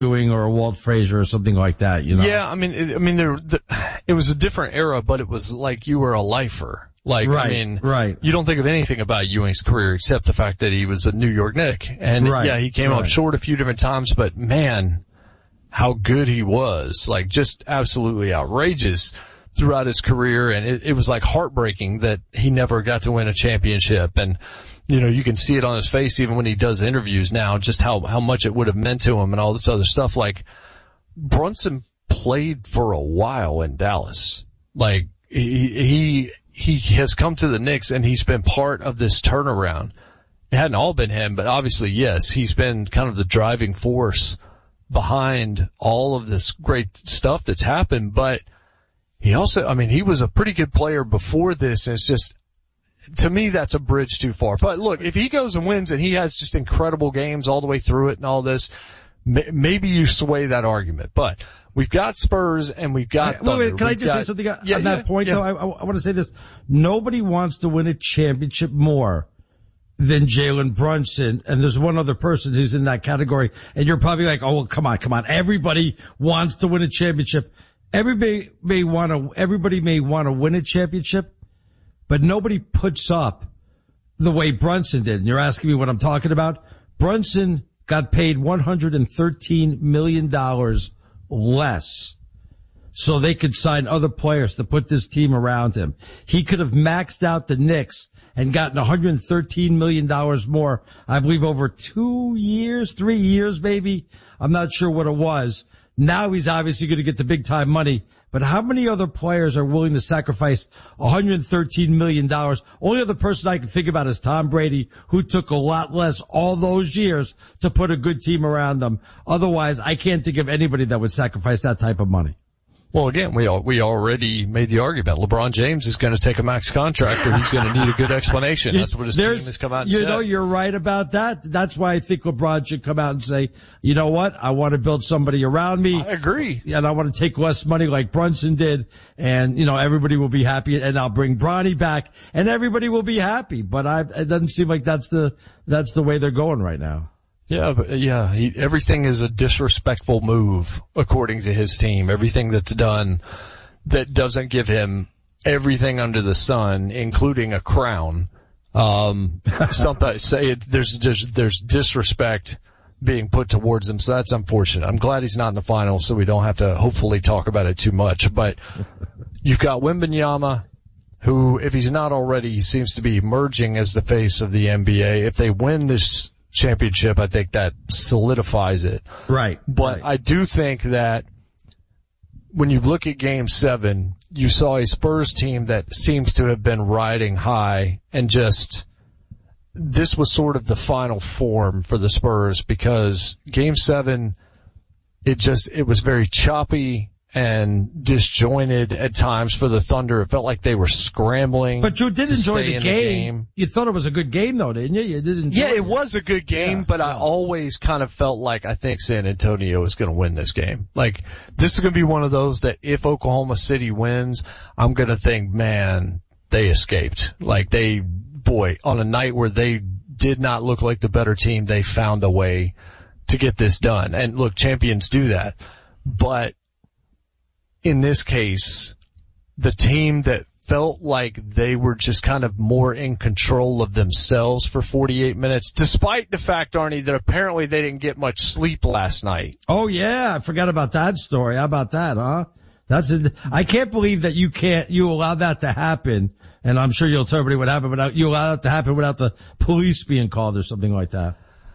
Ewing or a Walt Frazier or something like that, you know? Yeah, it was a different era, but it was like you were a lifer. Like, right. You don't think of anything about Ewing's career except the fact that he was a New York Knick. And he came up short a few different times, but man, how good he was. Like, just absolutely outrageous throughout his career. And it was like heartbreaking that he never got to win a championship. And, you can see it on his face even when he does interviews now, just how much it would have meant to him and all this other stuff. Like, Brunson played for a while in Dallas. Like, he has come to the Knicks and he's been part of this turnaround. It hadn't all been him, but obviously, yes, he's been kind of the driving force behind all of this great stuff that's happened. But he also, he was a pretty good player before this, and it's just, to me, that's a bridge too far. But look, if he goes and wins and he has just incredible games all the way through it and all this, maybe you sway that argument. But we've got Spurs and we've got Thunder. Wait, can I just say something on that point, though? I want to say this. Nobody wants to win a championship more than Jalen Brunson, and there's one other person who's in that category, and you're probably like, oh, well, come on. Everybody wants to win a championship. Everybody may want to win a championship, but nobody puts up the way Brunson did. And you're asking me what I'm talking about? Brunson got paid $113 million less so they could sign other players to put this team around him. He could have maxed out the Knicks and gotten $113 million more, I believe, over 3 years maybe. I'm not sure what it was. Now he's obviously going to get the big time money. But how many other players are willing to sacrifice $113 million? Only other person I can think about is Tom Brady, who took a lot less all those years to put a good team around them. Otherwise, I can't think of anybody that would sacrifice that type of money. Well, again, we already made the argument. LeBron James is going to take a max contract, or he's going to need a good explanation. That's what his team has come out and said. You're right about that. That's why I think LeBron should come out and say, you know what? I want to build somebody around me. I agree. And I want to take less money like Brunson did. And, everybody will be happy. And I'll bring Bronny back and everybody will be happy. But it doesn't seem like that's the way they're going right now. Yeah, everything is a disrespectful move, according to his team. Everything that's done that doesn't give him everything under the sun, including a crown. There's disrespect being put towards him, so that's unfortunate. I'm glad he's not in the finals, so we don't have to hopefully talk about it too much. But you've got Wembanyama, who, if he's not already, he seems to be emerging as the face of the NBA. If they win this championship, I think that solidifies it. Right. But I do think that when you look at Game 7, you saw a Spurs team that seems to have been riding high, and just this was sort of the final form for the Spurs, because Game 7, it was very choppy and disjointed at times for the Thunder. It felt like they were scrambling. But you did enjoy the game. You thought it was a good game, though, didn't you? You did enjoy it. Yeah, it was a good game, but I always kind of felt like I think San Antonio is going to win this game. Like, this is going to be one of those that if Oklahoma City wins, I'm going to think, man, they escaped. Like, on a night where they did not look like the better team, they found a way to get this done. And look, champions do that. But in this case, the team that felt like they were just kind of more in control of themselves for 48 minutes, despite the fact, Arnie, that apparently they didn't get much sleep last night. Oh, yeah. I forgot about that story. How about that, huh? I can't believe that you allow that to happen. And I'm sure you'll tell everybody what happened, you allow that to happen without the police being called or something like that.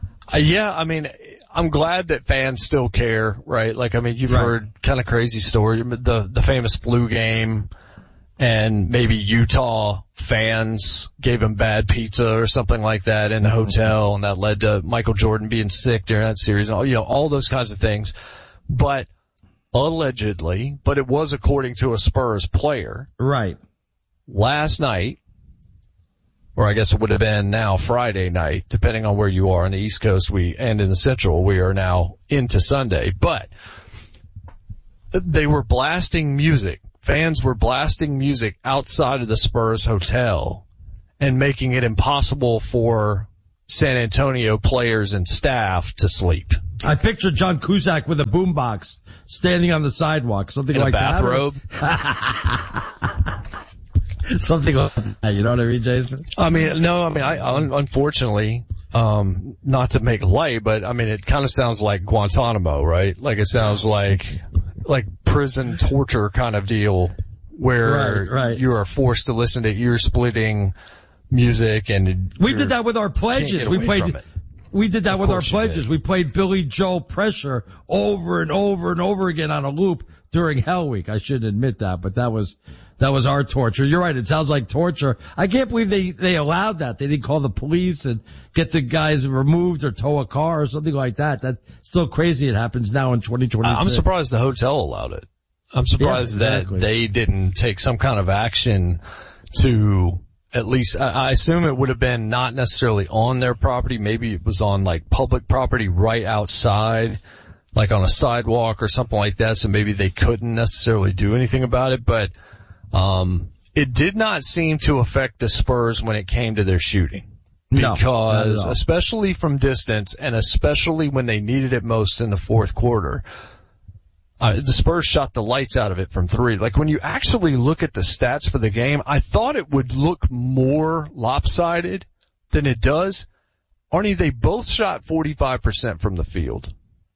I'm glad that fans still care, right? Like, you've heard kind of crazy stories, the famous flu game, and maybe Utah fans gave him bad pizza or something like that in the hotel, and that led to Michael Jordan being sick during that series, all those kinds of things. But allegedly, but it was according to a Spurs player. Right. Last night, or I guess it would have been now Friday night, depending on where you are on the East Coast, and in the Central, we are now into Sunday. But they were blasting music. Fans were blasting music outside of the Spurs hotel and making it impossible for San Antonio players and staff to sleep. I picture John Cusack with a boombox standing on the sidewalk, something like that. In a bathrobe. Something like that, you know what I mean, Jason? Unfortunately, not to make light, but I mean, it kind of sounds like Guantanamo, right? Like it sounds like prison torture kind of deal where right. You are forced to listen to ear-splitting music, and we did that with our pledges. We did that with our pledges. We played Billy Joel Pressure over and over and over again on a loop during Hell Week. I shouldn't admit that, but that was our torture. You're right. It sounds like torture. I can't believe they allowed that. They didn't call the police and get the guys removed or tow a car or something like that. That's still crazy. It happens now in 2026. I'm surprised the hotel allowed it. I'm surprised that they didn't take some kind of action to, at least, I assume it would have been not necessarily on their property. Maybe it was on like public property right outside, like on a sidewalk or something like that. So maybe they couldn't necessarily do anything about it, but it did not seem to affect the Spurs when it came to their shooting. Because, especially from distance, and especially when they needed it most in the fourth quarter, the Spurs shot the lights out of it from three. Like, when you actually look at the stats for the game, I thought it would look more lopsided than it does. Arnie, they both shot 45% from the field.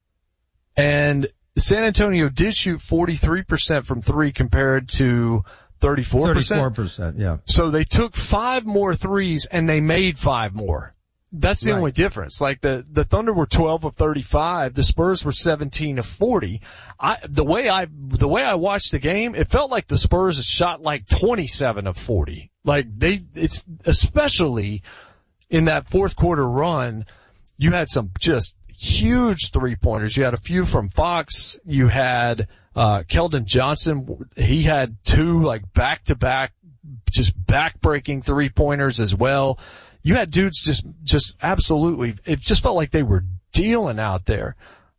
And San Antonio did shoot 43% from three compared to 34%. 34%, yeah. So they took 5 more threes and they made 5 more. That's the only difference. Like the Thunder were 12 of 35, the Spurs were 17 of 40. The way I watched the game, it felt like the Spurs shot like 27 of 40. Like it's especially in that fourth quarter run, you had some just huge 3-pointers. You had a few from Fox. You had Keldon Johnson. He had 2 like back-to-back, just back-breaking 3-pointers as well. You had dudes just absolutely. It just felt like they were dealing out there.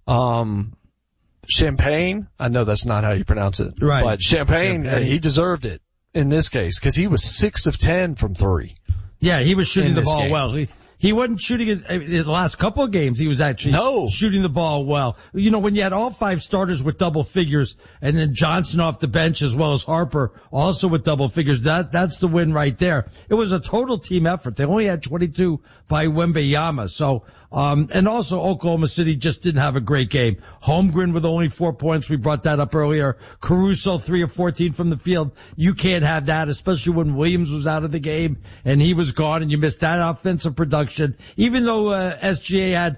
Champagne. I know that's not how you pronounce it, right? But Champagne, he deserved it in this case because he was 6 of 10 from 3. Yeah, he was shooting the ball well. He wasn't shooting it in the last couple of games. He was actually shooting the ball well. You know, when you had all 5 starters with double figures and then Johnson off the bench as well as Harper also with double figures, that's the win right there. It was a total team effort. They only had 22 by Wembanyama. So, and also Oklahoma City just didn't have a great game. Holmgren with only 4 points. We brought that up earlier. Caruso 3 of 14 from the field. You can't have that, especially when Williams was out of the game and he was gone and you missed that offensive production. Even though SGA had,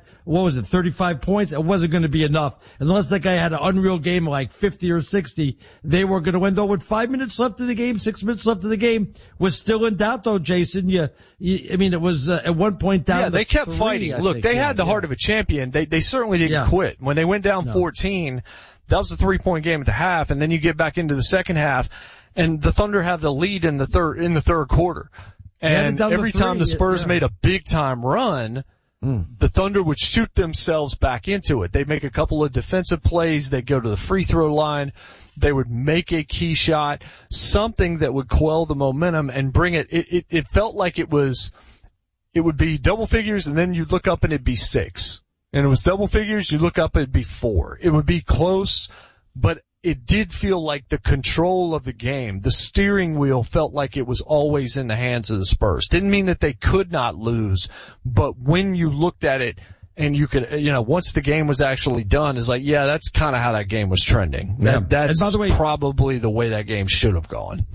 35 points, it wasn't going to be enough. Unless that guy had an unreal game like 50 or 60, they were going to win. Though with 5 minutes left in the game, 6 minutes left in the game, was still in doubt though, Jason. It was at one point down. Yeah, they kept fighting. Look, they had the heart of a champion. They certainly didn't quit. When they went down 14, that was a 3-point game at the half, and then you get back into the second half, and the Thunder have the lead in the third quarter. And every time the Spurs made a big-time run, the Thunder would shoot themselves back into it. They'd make a couple of defensive plays. They'd go to the free throw line. They would make a key shot, something that would quell the momentum and bring it. It felt like it would be double figures, and then you'd look up and it'd be 6. And it was double figures, you look up and it'd be 4. It would be close, but it did feel like the control of the game, the steering wheel felt like it was always in the hands of the Spurs. Didn't mean that they could not lose, but when you looked at it and you could, once the game was actually done, it's like, yeah, that's kind of how that game was trending. Yeah. That's by the way, probably the way that game should have gone.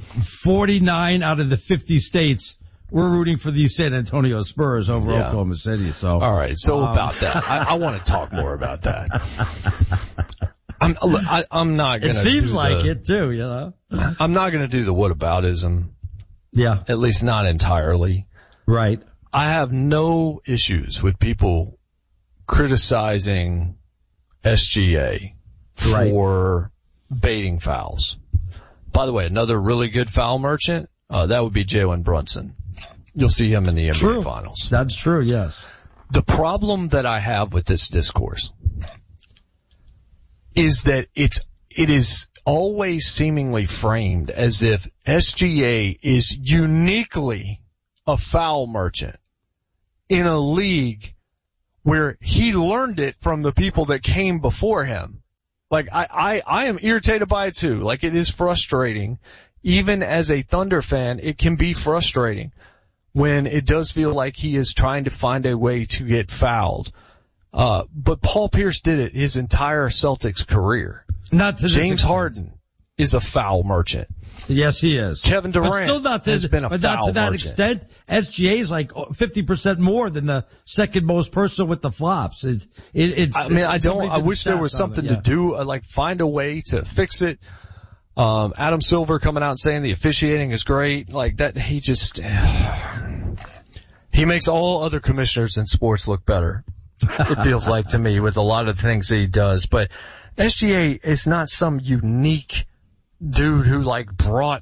49 out of the 50 states we're rooting for the San Antonio Spurs over Oklahoma City. So, all right. So about that, I want to talk more about that. I'm not gonna. It seems like it too, I'm not gonna do the whataboutism. Yeah. At least not entirely. Right. I have no issues with people criticizing SGA for baiting fouls. By the way, another really good foul merchant, that would be Jalen Brunson. You'll see him in the NBA Finals. That's true, yes. The problem that I have with this discourse is that it is always seemingly framed as if SGA is uniquely a foul merchant. in a league where he learned it from the people that came before him. Like, I am irritated by it too. Like, it is frustrating. Even as a Thunder fan, it can be frustrating when it does feel like he is trying to find a way to get fouled. But Paul Pierce did it his entire Celtics career. Not to this James extent. Harden is a foul merchant. Yes, he is. Kevin Durant but still not this, has been a but foul not to that merchant. extent. SGA is like 50% more than the second most person with the flops. I wish there was something to do, like find a way to fix it. Adam Silver coming out and saying the officiating is great. Like that, he makes all other commissioners in sports look better. It feels like to me with a lot of the things that he does. But SGA is not some unique dude who like brought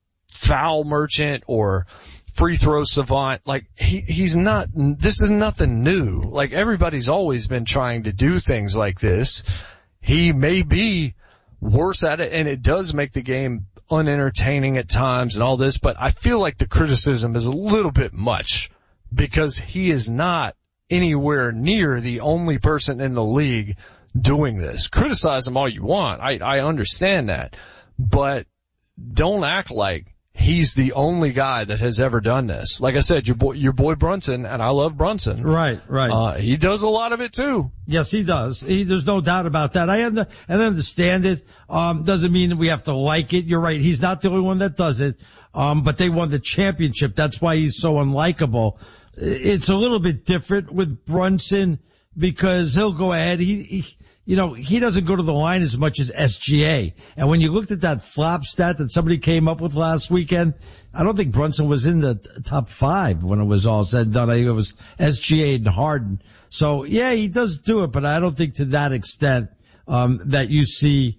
foul merchant or free throw savant. Like he's not, this is nothing new. Like everybody's always been trying to do things like this. He may be worse at it, and it does make the game unentertaining at times and all this, but I feel like the criticism is a little bit much because he is not anywhere near the only person in the league doing this. Criticize him all you want. I understand that. But don't act like he's the only guy that has ever done this. Like I said, your boy Brunson, and I love Brunson. Right. He does a lot of it too. Yes, he does. There's no doubt about that. I understand it. Doesn't mean we have to like it. You're right. He's not the only one that does it. But they won the championship. That's why he's so unlikable. It's a little bit different with Brunson because he'll go ahead. He doesn't go to the line as much as SGA. And when you looked at that flop stat that somebody came up with last weekend, I don't think Brunson was in the top 5 when it was all said and done. I think it was SGA and Harden. So yeah, he does do it, but I don't think to that extent, that you see,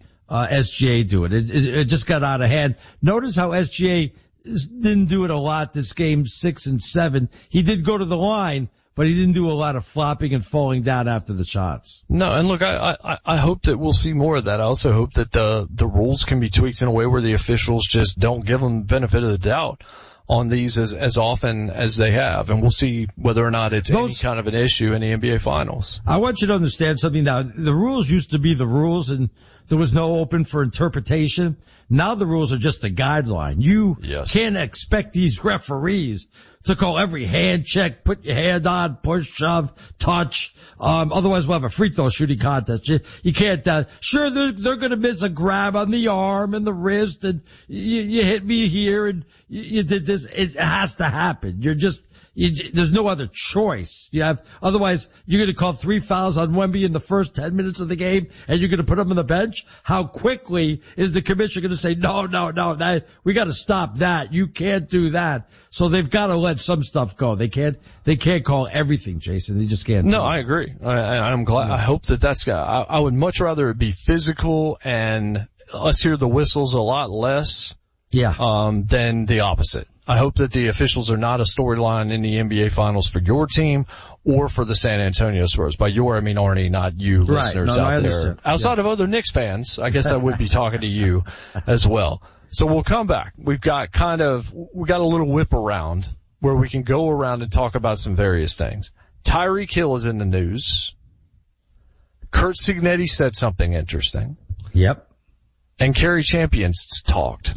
SGA do it. It just got out of hand. Notice how SGA didn't do it a lot this game 6 and 7. He did go to the line, but he didn't do a lot of flopping and falling down after the shots. No, and look, I hope that we'll see more of that. I also hope that the rules can be tweaked in a way where the officials just don't give them the benefit of the doubt on these as often as they have. And we'll see whether or not it's any kind of an issue in the NBA Finals. I want you to understand something now. The rules used to be the rules and there was no open for interpretation. Now the rules are just a guideline. You can't expect these referees to call every hand check, put your hand on, push, shove, touch. Otherwise we'll have a free throw shooting contest. You can't, sure they're gonna miss a grab on the arm and the wrist and you hit me here and you did this. It has to happen. There's no other choice. Otherwise you're going to call 3 fouls on Wemby in the first 10 minutes of the game and you're going to put him on the bench? How quickly is the commissioner going to say, no, we got to stop that. You can't do that. So they've got to let some stuff go. They can't call everything, Jason. They just can't. No, I agree. I'm glad. I hope that's, I would much rather it be physical and us hear the whistles a lot less. Than the opposite. I hope that the officials are not a storyline in the NBA Finals for your team or for the San Antonio Spurs. By your, I mean Arnie, not you listeners out there. Outside of other Knicks fans, I guess I would be talking to you as well. So we'll come back. We got a little whip around where we can go around and talk about some various things. Tyreek Hill is in the news. Curt Cignetti said something interesting. Yep. And Kerry Champion's talked.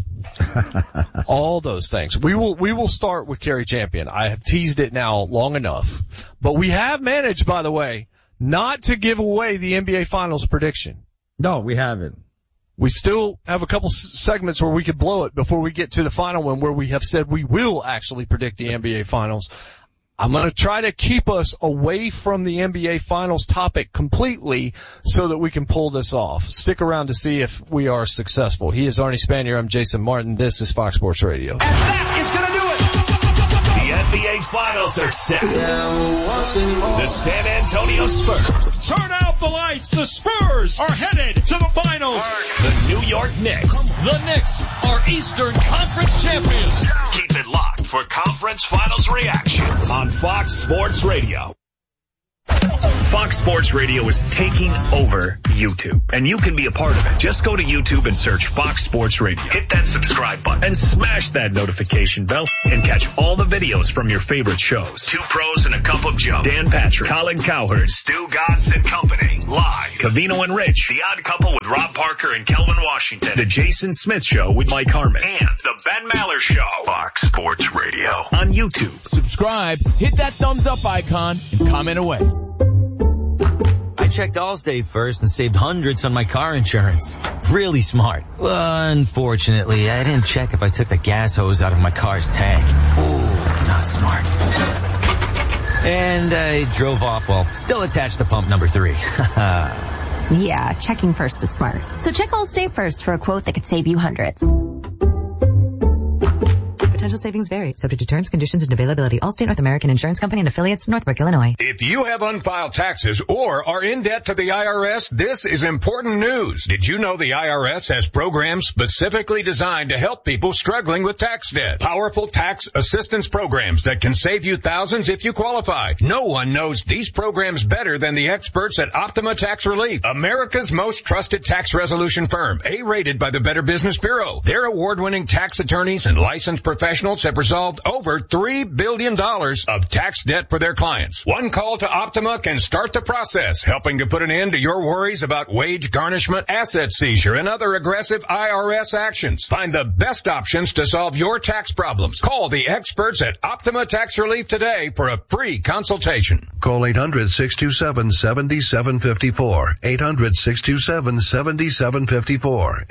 All those things. We will start with Kerry Champion. I have teased it now long enough. But we have managed, by the way, not to give away the NBA Finals prediction. No, we haven't. We still have a couple segments where we could blow it before we get to the final one where we have said we will actually predict the NBA Finals. I'm going to try to keep us away from the NBA Finals topic completely so that we can pull this off. Stick around to see if we are successful. He is Arnie Spanier. I'm Jason Martin. This is Fox Sports Radio. And that is going to do it. The NBA Finals are set. The San Antonio Spurs. Turn out the lights. The Spurs are headed to the finals. The New York Knicks. The Knicks are Eastern Conference champions. Keep it locked for Conference Finals reactions on Fox Sports Radio. Fox Sports Radio is taking over YouTube, and you can be a part of it. Just go to YouTube and search Fox Sports Radio. Hit that subscribe button and smash that notification bell and catch all the videos from your favorite shows. Two Pros and a Cup of Joe. Dan Patrick, Colin Cowherd, Stu Gatz and Company. Live. Covino and Rich. The Odd Couple with Rob Parker and Kelvin Washington. The Jason Smith Show with Mike Harmon. And the Ben Maller Show. Fox Sports Radio on YouTube. Subscribe, hit that thumbs up icon, and comment away. I checked Allstate first and saved hundreds on my car insurance. Really smart. Unfortunately, I didn't check if I took the gas hose out of my car's tank. Ooh, not smart. And I drove off while still attached to pump number 3. Yeah, checking first is smart. So check Allstate first for a quote that could save you hundreds. Potential savings vary, subject to terms, conditions, and availability. Allstate North American Insurance Company and affiliates, Northbrook, Illinois. If you have unfiled taxes or are in debt to the IRS, this is important news. Did you know the IRS has programs specifically designed to help people struggling with tax debt? Powerful tax assistance programs that can save you thousands if you qualify. No one knows these programs better than the experts at Optima Tax Relief, America's most trusted tax resolution firm, A-rated by the Better Business Bureau. Their award-winning tax attorneys and licensed professionals have resolved over $3 billion of tax debt for their clients. One call to Optima can start the process, helping to put an end to your worries about wage garnishment, asset seizure, and other aggressive IRS actions. Find the best options to solve your tax problems. Call the experts at Optima Tax Relief today for a free consultation. Call 800-627-7754. 800-627-7754.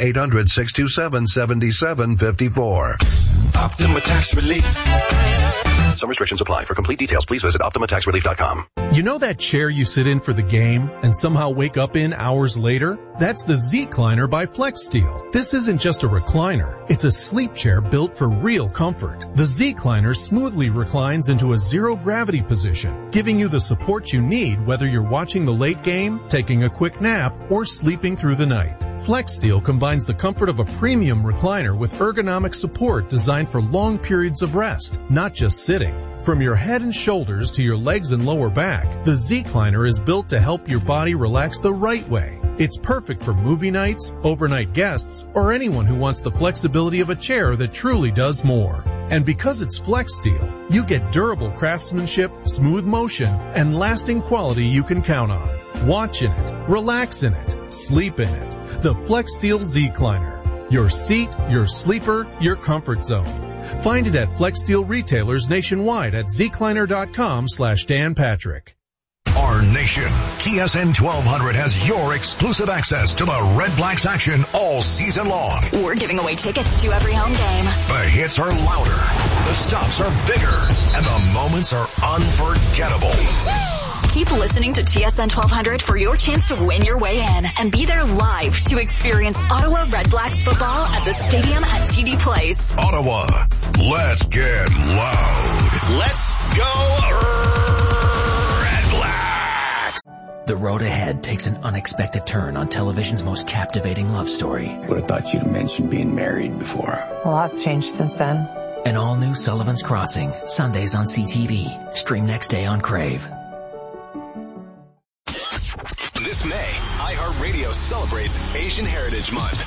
800-627-7754. Optima Tax Relief. Some restrictions apply. For complete details, please visit OptimaTaxRelief.com. You know that chair you sit in for the game and somehow wake up in hours later? That's the Z-Cliner by FlexSteel. This isn't just a recliner. It's a sleep chair built for real comfort. The Z-Cliner smoothly reclines into a zero-gravity position, giving you the support you need whether you're watching the late game, taking a quick nap, or sleeping through the night. FlexSteel combines the comfort of a premium recliner with ergonomic support designed for long periods of rest, not just sitting. From your head and shoulders to your legs and lower back, the Z-Cliner is built to help your body relax the right way. It's perfect for movie nights, overnight guests, or anyone who wants the flexibility of a chair that truly does more. And because it's FlexSteel, you get durable craftsmanship, smooth motion, and lasting quality you can count on. Watch in it, relax in it, sleep in it. The FlexSteel Z-Cliner. Your seat, your sleeper, your comfort zone. Find it at FlexSteel retailers nationwide at zcliner.com/Dan Patrick. Our nation, TSN 1200 has your exclusive access to the Red Blacks action all season long. We're giving away tickets to every home game. The hits are louder, the stops are bigger, and the moments are unforgettable. Keep listening to TSN 1200 for your chance to win your way in and be there live to experience Ottawa Red Blacks football at the stadium at TD Place. Ottawa, let's get loud. Let's go Red Blacks. The road ahead takes an unexpected turn on television's most captivating love story. Would have thought you'd mentioned being married before. A lot's changed since then. An all-new Sullivan's Crossing, Sundays on CTV. Stream next day on Crave. This May, iHeartRadio celebrates Asian Heritage Month.